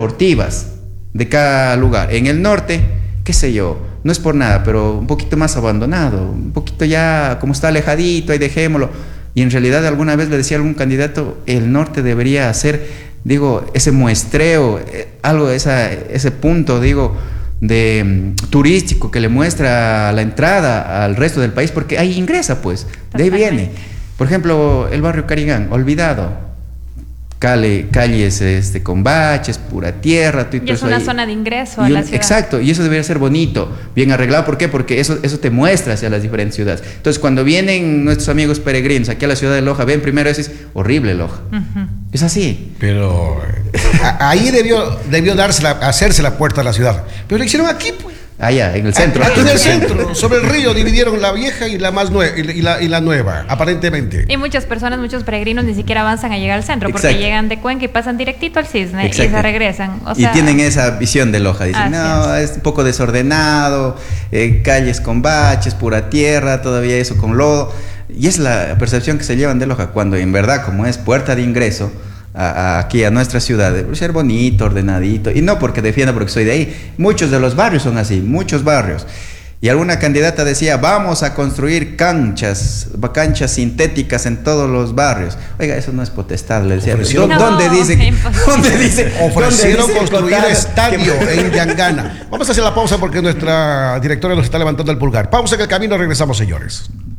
deportivas de cada lugar. En el norte, qué sé yo, no es por nada, pero un poquito más abandonado, un poquito ya como está alejadito, ahí dejémoslo. Y en realidad alguna vez le decía a algún candidato, el norte debería hacer, digo, ese muestreo, algo, ese punto, digo, de turístico que le muestra la entrada al resto del país, porque ahí ingresa, pues, de ahí viene. Por ejemplo, el barrio Carigán, olvidado. Calles con baches, pura tierra. Y es una zona de ingreso a la ciudad. Exacto, y eso debería ser bonito, bien arreglado. ¿Por qué? Porque eso te muestra hacia las diferentes ciudades. Entonces, cuando vienen nuestros amigos peregrinos aquí a la ciudad de Loja, ven primero, es horrible Loja. Es así. Pero ahí debió hacerse la puerta a la ciudad. Pero lo hicieron aquí, pues. Allá, en el centro. Aquí en el centro, sobre el río, dividieron la vieja y la más la nueva, aparentemente. Y muchos peregrinos ni siquiera avanzan a llegar al centro, porque llegan de Cuenca y pasan directito al Cisne. Exacto. Y se regresan. Y tienen esa visión de Loja. Dicen, es un poco desordenado, calles con baches, pura tierra, todavía eso con lodo. Y es la percepción que se llevan de Loja, cuando en verdad, como es puerta de ingreso aquí a nuestra ciudad, debe ser bonito, ordenadito, y no porque defienda porque soy de ahí. Muchos de los barrios son así, muchos barrios. Y alguna candidata decía, vamos a construir canchas sintéticas en todos los barrios. Oiga, eso no es potestad, le decía. ¿Dónde dice? Ofrecieron construir estadio en Yangana. Vamos a hacer la pausa porque nuestra directora nos está levantando el pulgar. Pausa en el camino, regresamos, señores.